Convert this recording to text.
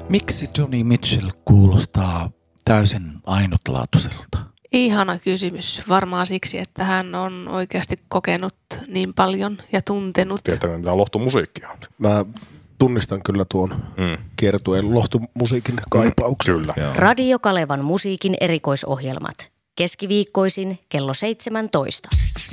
Miksi Joni Mitchell kuulostaa täysin ainutlaatuiselta? Ihana kysymys. Varmaan siksi, että hän on oikeasti kokenut niin paljon ja tuntenut. Tietää, mitä lohtumusiikkia on. Mä tunnistan kyllä tuon kiertueen lohtumusiikin kaipauksen. Kyllä. Radio Kalevan musiikin erikoisohjelmat. Keskiviikkoisin kello 17.